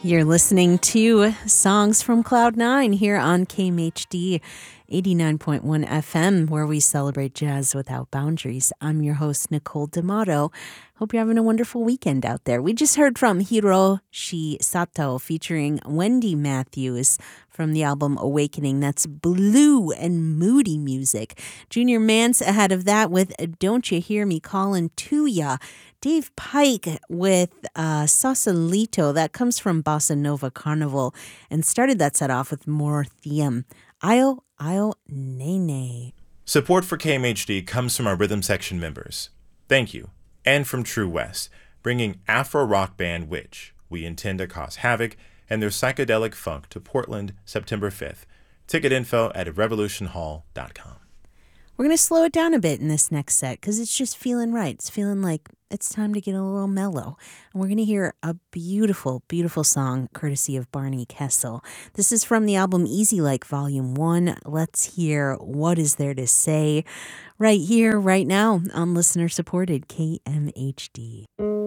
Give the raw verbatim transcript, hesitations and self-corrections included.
You're listening to Songs from Cloud nine here on K M H D eighty-nine point one F M, where we celebrate jazz without boundaries. I'm your host, Nicole D'Amato. Hope you're having a wonderful weekend out there. We just heard from Hiroshi Sato featuring Wendy Matthews from the album Awakening. That's blue and moody music. Junior Mance ahead of that with Don't You Hear Me Callin' To Ya. Dave Pike with uh, Sausalito. That comes from Bossa Nova Carnival and started that set off with more Thiem. Io, Io, Nene. Support for K M H D comes from our Rhythm Section members. Thank you. And from True West, bringing Afro rock band Witch, We Intend to Cause Havoc, and their psychedelic funk to Portland September fifth. Ticket info at revolution hall dot com. We're going to slow it down a bit in this next set because it's just feeling right. It's feeling like it's time to get a little mellow. And we're going to hear a beautiful, beautiful song courtesy of Barney Kessel. This is from the album Easy Like Volume one. Let's hear What Is There to Say right here, right now on listener-supported K M H D.